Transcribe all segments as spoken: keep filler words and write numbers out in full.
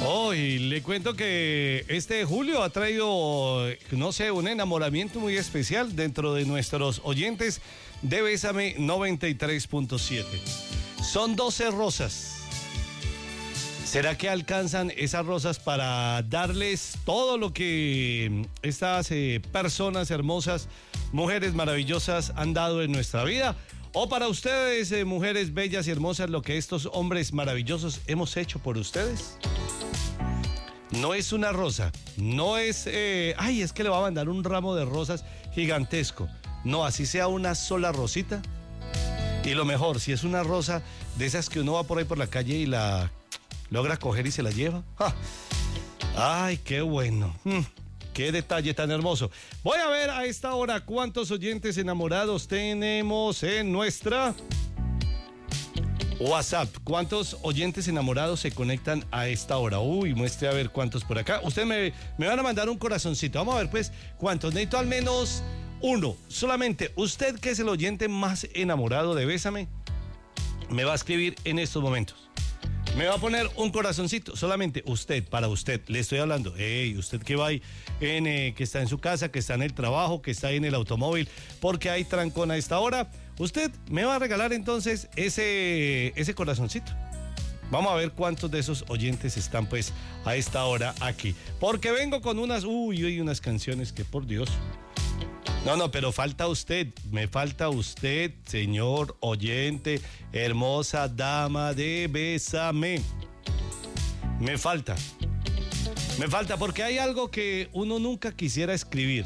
Hoy le cuento que este julio ha traído, no sé, un enamoramiento muy especial dentro de nuestros oyentes de Bésame noventa y tres punto siete. Son doce rosas. ¿Será que alcanzan esas rosas para darles todo lo que estas eh, personas hermosas, mujeres maravillosas han dado en nuestra vida? ¿O para ustedes, eh, mujeres bellas y hermosas, lo que estos hombres maravillosos hemos hecho por ustedes? No es una rosa, no es, eh, ay, es que le va a mandar un ramo de rosas gigantesco. No, así sea una sola rosita. Y lo mejor, si es una rosa de esas que uno va por ahí por la calle y la logra coger y se la lleva. ¡Ja! Ay, qué bueno. Mm, qué detalle tan hermoso. Voy a ver a esta hora cuántos oyentes enamorados tenemos en nuestra WhatsApp. ¿Cuántos oyentes enamorados se conectan a esta hora? Uy, muestre a ver cuántos por acá. Ustedes me, me van a mandar un corazoncito. Vamos a ver pues cuántos. Necesito al menos uno. Solamente usted, que es el oyente más enamorado de Bésame, me va a escribir en estos momentos. Me va a poner un corazoncito, solamente usted, para usted, le estoy hablando. Hey, usted que va ahí, en, eh, que está en su casa, que está en el trabajo, que está ahí en el automóvil, porque hay trancón a esta hora, usted me va a regalar entonces ese, ese corazoncito. Vamos a ver cuántos de esos oyentes están pues a esta hora aquí. Porque vengo con unas, uy, uy, unas canciones que por Dios... No, no, pero falta usted, me falta usted, señor oyente, hermosa dama de Bésame. Me falta, me falta porque hay algo que uno nunca quisiera escribir.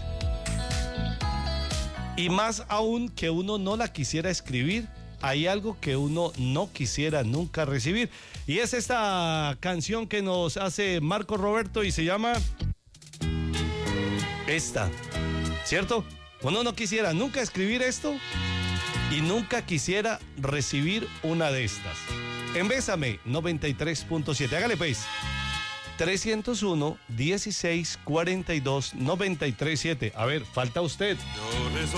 Y más aún que uno no la quisiera escribir, hay algo que uno no quisiera nunca recibir. Y es esta canción que nos hace Marco Roberto y se llama... Esta, ¿cierto? Uno no quisiera nunca escribir esto y nunca quisiera recibir una de estas. En Bésame noventa y tres punto siete. Hágale pues. trescientos uno, dieciséis, cuarenta y dos, noventa y tres, siete. A ver, falta usted.